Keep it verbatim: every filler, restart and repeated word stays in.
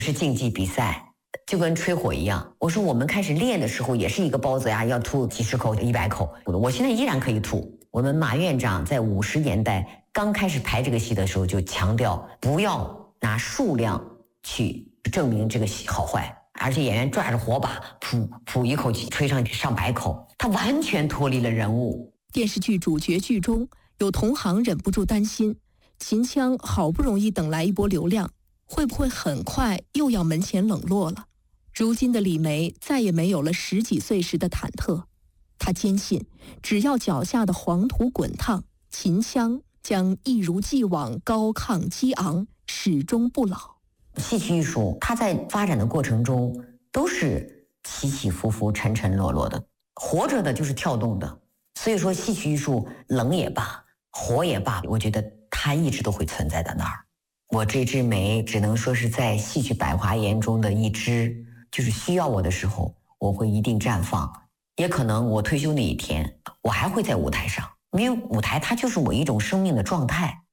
是竞技比赛，就跟吹火一样。我说我们开始练的时候也是一个包子呀，要吐几十口、一百口。我现在依然可以吐。我们马院长在五十年代刚开始排这个戏的时候就强调，不要拿数量去证明这个戏好坏，而且演员抓着火把，噗噗一口气吹上去上百口，他完全脱离了人物。 电视剧主角剧中有同行忍不住担心，秦腔好不容易等来一波流量，会不会很快又要门前冷落了？如今的李梅再也没有了十几岁时的忐忑，她坚信只要脚下的黄土滚烫，秦腔将一如既往高亢激昂，始终不老。 戏曲艺术它在发展的过程中都是起起伏伏、沉沉落落的，活着的就是跳动的。所以说戏曲艺术冷也罢，火也罢，我觉得它一直都会存在在那儿。我这枝梅只能说是在戏曲百花园中的一枝，就是需要我的时候我会一定绽放，也可能我退休那一天我还会在舞台上，因为舞台它就是我一种生命的状态。